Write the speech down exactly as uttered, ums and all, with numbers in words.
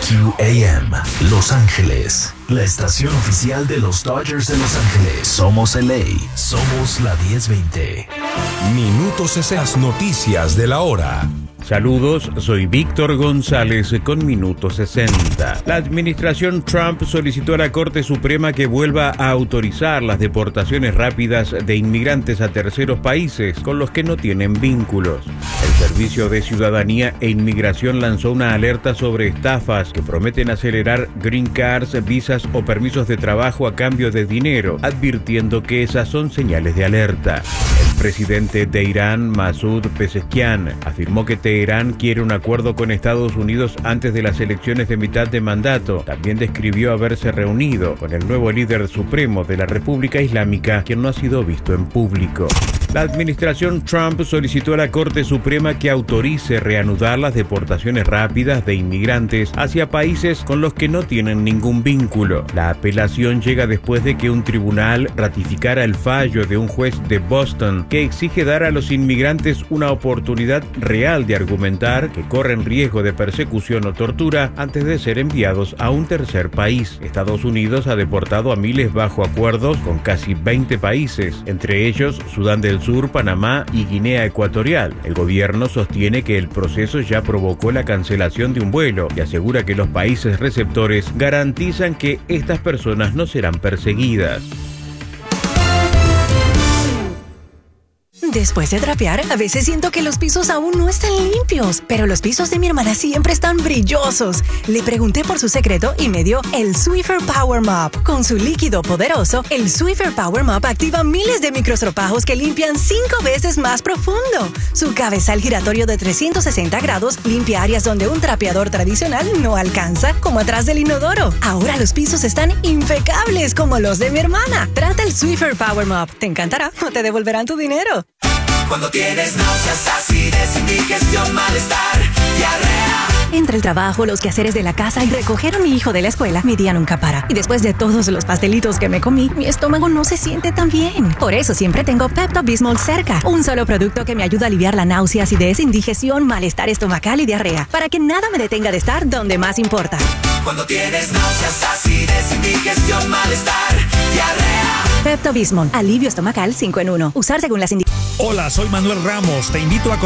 Q A M, Los Ángeles, la estación oficial de los Dodgers de Los Ángeles. Somos L A, somos la diez veinte. Minutos esas noticias de la hora. Saludos, soy Víctor González con Minuto sesenta. La administración Trump solicitó a la Corte Suprema que vuelva a autorizar las deportaciones rápidas de inmigrantes a terceros países con los que no tienen vínculos. El Servicio de Ciudadanía e Inmigración lanzó una alerta sobre estafas que prometen acelerar green cards, visas o permisos de trabajo a cambio de dinero, advirtiendo que esas son señales de alerta. El presidente de Irán, Masoud Pezeshkian, afirmó que Teherán quiere un acuerdo con Estados Unidos antes de las elecciones de mitad de mandato. También describió haberse reunido con el nuevo líder supremo de la República Islámica, quien no ha sido visto en público. La administración Trump solicitó a la Corte Suprema que autorice reanudar las deportaciones rápidas de inmigrantes hacia países con los que no tienen ningún vínculo. La apelación llega después de que un tribunal ratificara el fallo de un juez de Boston que exige dar a los inmigrantes una oportunidad real de argumentar que corren riesgo de persecución o tortura antes de ser enviados a un tercer país. Estados Unidos ha deportado a miles bajo acuerdos con casi veinte países, entre ellos Sudán del Sur, Panamá y Guinea Ecuatorial. El gobierno sostiene que el proceso ya provocó la cancelación de un vuelo y asegura que los países receptores garantizan que estas personas no serán perseguidas. Después de trapear, a veces siento que los pisos aún no están limpios, pero los pisos de mi hermana siempre están brillosos. Le pregunté por su secreto y me dio el Swiffer Power Mop. Con su líquido poderoso, el Swiffer Power Mop activa miles de microstropajos que limpian cinco veces más profundo. Su cabezal giratorio de trescientos sesenta grados limpia áreas donde un trapeador tradicional no alcanza, como atrás del inodoro. Ahora los pisos están impecables como los de mi hermana. Trata el Swiffer Power Mop. Te encantará o te devolverán tu dinero. Cuando tienes náuseas, acidez, indigestión, malestar, diarrea. Entre el trabajo, los quehaceres de la casa y recoger a mi hijo de la escuela, mi día nunca para. Y después de todos los pastelitos que me comí, mi estómago no se siente tan bien. Por eso siempre tengo Pepto-Bismol cerca. Un solo producto que me ayuda a aliviar la náusea, acidez, indigestión, malestar estomacal y diarrea. Para que nada me detenga de estar donde más importa. Cuando tienes náuseas, acidez, indigestión, malestar, diarrea. Pepto-Bismol, alivio estomacal cinco en uno. Usar según las indicaciones. Hola, soy Manuel Ramos. Te invito a